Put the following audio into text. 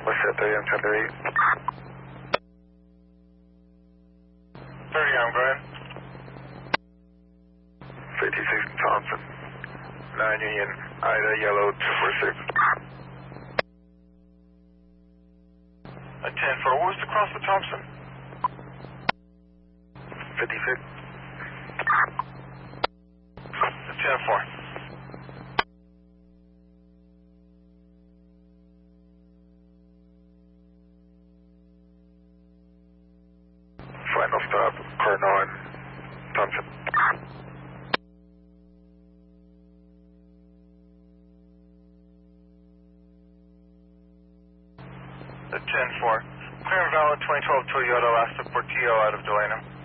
What's that, 30 on 10 30, I'm going. 56 Thompson. 9 Union, Ida, yellow, 246. A 10-4, what was the cross with Thompson? 56. A 10-4. Final stop, Cardinal and Thompson. The 10-4. Clear and valid 2012 Toyota Lasta Portillo out of Delano.